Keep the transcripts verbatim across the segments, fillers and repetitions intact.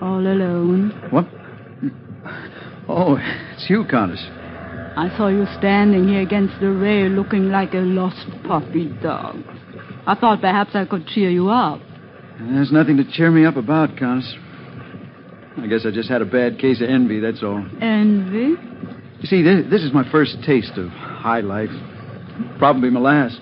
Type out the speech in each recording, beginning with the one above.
All alone. What? Oh, it's you, Countess. I saw you standing here against the rail looking like a lost puppy dog. I thought perhaps I could cheer you up. There's nothing to cheer me up about, Countess. I guess I just had a bad case of envy, that's all. Envy? You see, this, this is my first taste of high life. Probably my last.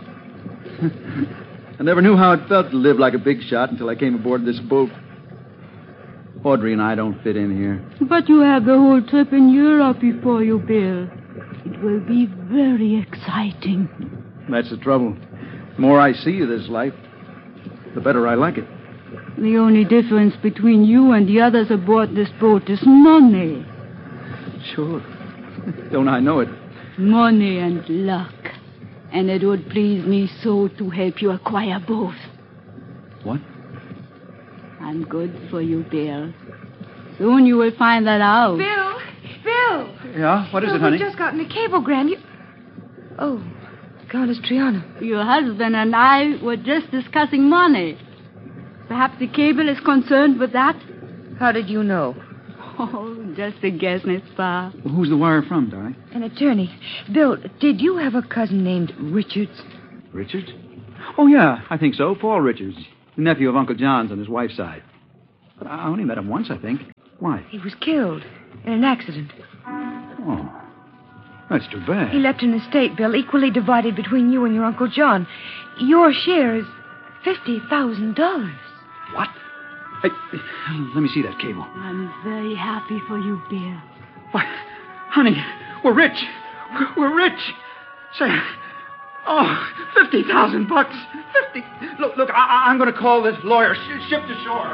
I never knew how it felt to live like a big shot until I came aboard this boat. Audrey and I don't fit in here. But you have the whole trip in Europe before you, Bill. It will be very exciting. That's the trouble. The more I see of this life, the better I like it. The only difference between you and the others aboard this boat is money. Sure. Don't I know it? Money and luck. And it would please me so to help you acquire both. What? I'm good for you, Bill. Soon you will find that out. Bill! Bill! Yeah? What is Bill, it, honey? We've just gotten a cablegram. You... Oh, Countess Triana. Your husband and I were just discussing money. Perhaps the cable is concerned with that? How did you know? Oh, just a guess, n'est-ce pas? Well, who's the wire from, darling? An attorney. Bill, did you have a cousin named Richards? Richards? Oh, yeah, I think so. Paul Richards. The nephew of Uncle John's on his wife's side. But I only met him once, I think. Why? He was killed in an accident. Oh, that's too bad. He left an estate, Bill, equally divided between you and your Uncle John. Your share is fifty thousand dollars. What? Hey, let me see that cable. I'm very happy for you, Bill. Why, honey, we're rich. We're rich. Say, oh, fifty thousand bucks. Fifty. Look, look, I, I'm going to call this lawyer. Sh- ship to shore.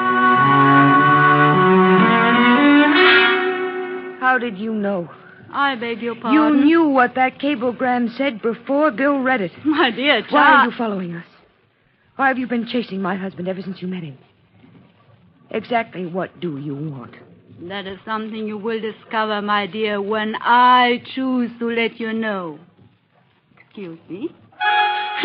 How did you know? I beg your You pardon. knew what that cablegram said before Bill read it. My dear child. Why are you following us? Why have you been chasing my husband ever since you met him? Exactly what do you want? That is something you will discover, my dear, when I choose to let you know. Excuse me.